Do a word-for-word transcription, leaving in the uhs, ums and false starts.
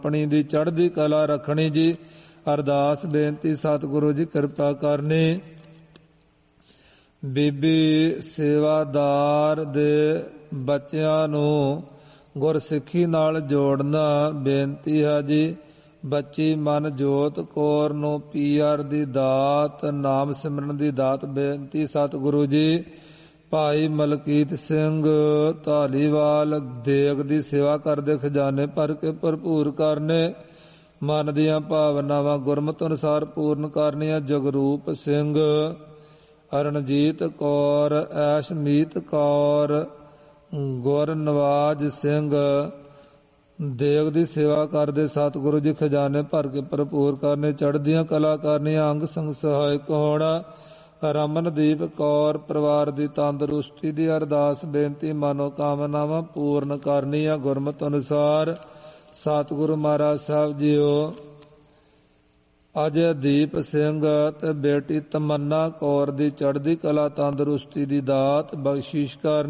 ਆਪਣੀ ਦੀ ਚੜ੍ਹਦੀ ਕਲਾ ਰੱਖਣੀ ਜੀ। ਅਰਦਾਸ ਬੇਨਤੀ ਸਤਿਗੁਰੂ ਜੀ ਕਿਰਪਾ ਕਰਨੀ। ਬੀਬੀ ਸੇਵਾਦਾਰ ਦੇ ਬੱਚਿਆਂ ਨੂੰ ਗੁਰਸਿੱਖੀ ਨਾਲ ਜੋੜਨਾ ਬੇਨਤੀ ਹੈ ਜੀ। ਬੱਚੀ ਮਨਜੋਤ ਕੌਰ ਨੂੰ ਪੀ ਆਰ ਦੀ ਦਾਤ, ਨਾਮ ਸਿਮਰਨ ਦੀ ਦਾਤ ਬੇਨਤੀ ਸਤਿਗੁਰੂ ਜੀ। ਭਾਈ ਮਲਕੀਤ ਸਿੰਘ ਧਾਲੀਵਾਲ ਦੇਗ ਦੀ ਸੇਵਾ ਕਰਦੇ, ਖਜ਼ਾਨੇ ਭਰ ਕੇ ਭਰਪੂਰ ਕਰਨੇ। ਮਨ ਦੀਆਂ ਭਾਵਨਾਵਾਂ ਗੁਰਮਤਿ ਅਨੁਸਾਰ ਪੂਰਨ ਕਰਨੀਆਂ। ਜਗਰੂਪ ਸਿੰਘ, ਅਰਣਜੀਤ ਕੌਰ, ਐਸ਼ਮੀਤ ਕੌਰ, ਗੁਰਨਵਾਜ ਸਿੰਘ ਦੇਗ ਦੀ ਸੇਵਾ ਕਰਦੇ ਸਤਿਗੁਰੂ ਜੀ। ਖਜ਼ਾਨੇ ਭਰ ਕੇ ਭਰਪੂਰ ਕਰਨੇ। ਚੜ੍ਹਦੀਆਂ ਕਲਾ ਕਰਨੀਆਂ। ਅੰਗ ਸੰਗ ਸਹਾਇਕ ਹੋਣਾ। ਰਮਨਦੀਪ ਕੌਰ ਪਰਿਵਾਰ ਦੀ ਤੰਦਰੁਸਤੀ ਦੀ ਅਰਦਾਸ ਬੇਨਤੀ। ਮਨੋ ਕਾਮਨਾਵਾਂ ਪੂਰਨ ਕਰਨੀਆਂ ਗੁਰਮਤਿ ਅਨੁਸਾਰ। ਸਤਿਗੁਰੂ ਮਹਾਰਾਜ ਸਾਹਿਬ ਜੀਓ ਅਜੈਦੀਪ ਸਿੰਘ ਤੇ ਬੇਟੀ ਤਮੰਨਾ ਕੌਰ ਦੀ ਚੜ੍ਹਦੀ ਕਲਾ ਤੰਦਰੁਸਤੀ ਦੀ ਦਾਤ ਬਖਸ਼ਿਸ਼ ਕਰ